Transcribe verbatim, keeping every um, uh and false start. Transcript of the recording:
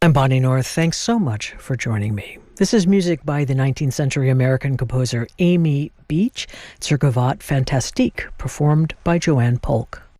I'm Bonnie North. Thanks so much for joining me. This is music by the nineteenth century American composer Amy Beach, Zergovat Fantastique, performed by Joanne Polk.